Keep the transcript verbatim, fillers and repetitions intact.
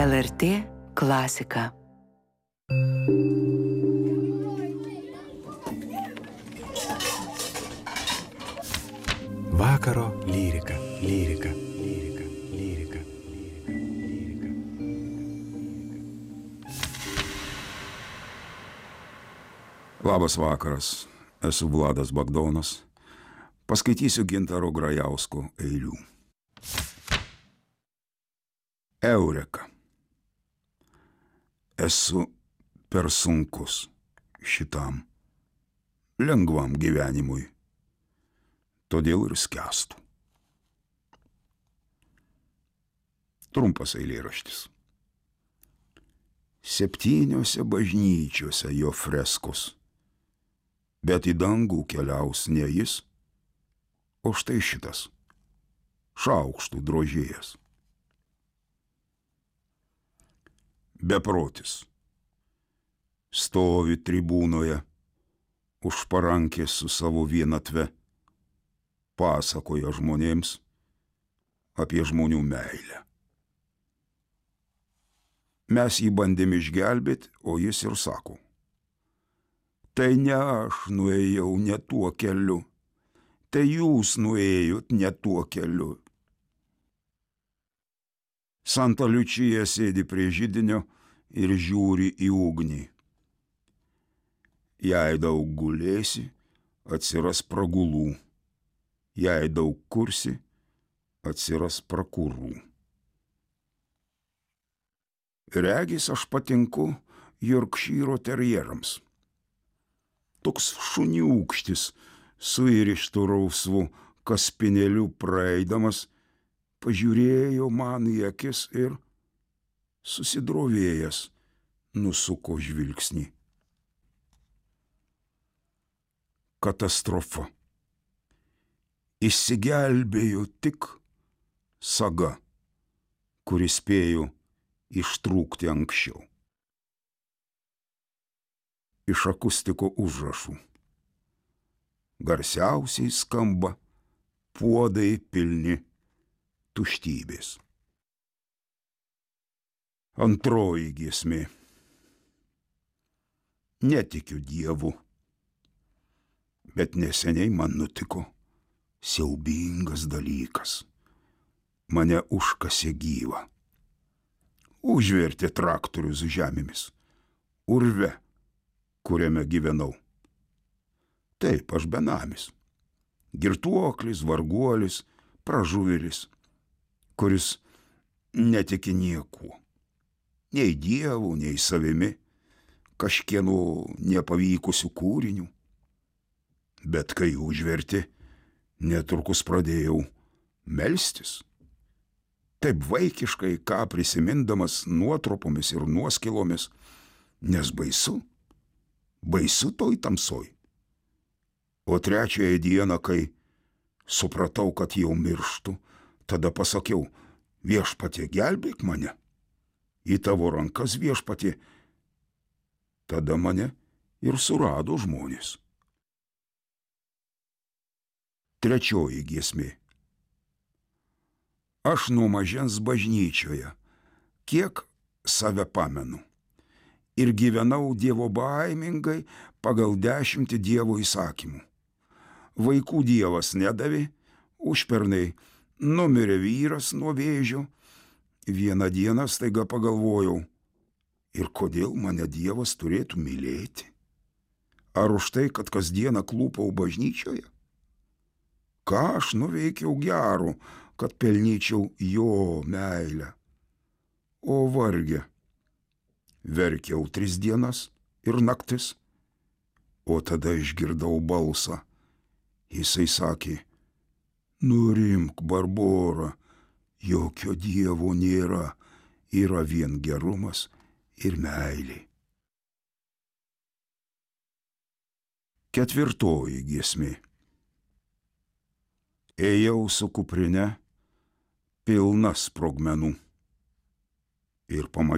L R T klasika. Vakaro lyrika, lyrika, lyrika, lyrika, lyrika, lyrika. Labas vakaras, esu Vladas Bagdonas. Paskaitysiu Gintaro Grajausko eilių. Eureka. Esu per sunkus šitam lengvam gyvenimui, todėl ir skęstu. Trumpas eilėraštis. Septyniose bažnyčiose jo freskos, bet į dangų keliaus ne jis, o štai šitas, šaukštų drožėjas. Beprotis. Stovi tribūnoje, už parankės su savo vienatve, pasakoja žmonėms apie žmonių meilę. Mes jį bandėm išgelbėti, o jis ir sako: tai ne aš nuėjau ne tuo keliu, tai jūs nuėjot ne tuo keliu. Santa Liučija sėdi prie židinio ir žiūri į ugnį. Jei daug gulėsi, atsiras pragulų. Jei daug kursi, atsiras prakurų. Regis aš patinku Jorkšyro terjerams. Toks šuniūkštis su įrištu rausvu kaspinėliu praeidamas pažiūrėjo man į akis ir susidrovėjęs nusuko žvilgsnį. Katastrofa. Išsigelbėjo tik saga, kuri spėjo ištrūkti anksčiau. Iš akustiko užrašų. Garsiausiai skamba puodai pilni tuštybės. Antroji giesmė. Netikiu Dievu, bet neseniai man nutiko siaubingas dalykas. Mane užkasė gyvą. Užvertė traktorius žemėmis, urve, kuriame gyvenau. Taip, aš benamis. Girtuoklis, varguolis, pražuvėlis, kuris netiki niekuo. Nei Dievu, nei savimi, kažkieno nepavykusių kūrinių. Bet kai užverti, netrukus pradėjau melstis. Taip vaikiškai, ką prisimindamas nuotropomis ir nuoskilomis, nes baisu, baisu toj tamsoj. O trečiąją dieną, kai supratau, kad jau mirštu, tada pasakiau: viešpatie, gelbėk mane, į tavo rankas, viešpatie. Tada mane ir surado žmonės. Trečioji giesmė. Aš nuo mažens bažnyčioje, kiek save pamenu, ir gyvenau Dievo baimingai pagal dešimtį Dievo įsakymų. Vaikų Dievas nedavė, užpernai numirė vyras nuo vėžio. Vieną dieną staiga pagalvojau: ir kodėl mane Dievas turėtų mylėti? Ar už tai, kad kasdieną klūpau bažnyčioje? Ką aš nuveikiau gero, kad pelnyčiau jo meilę? O varge, verkiau tris dienas ir naktis, o tada išgirdau balsą. Jisai sakė: nurimk, Barbora, jokio Dievo nėra, yra vien gerumas ir meilė. Ketvirtoji giesmė. Ėjau su kuprine pilna sprogmenų ir pamačiau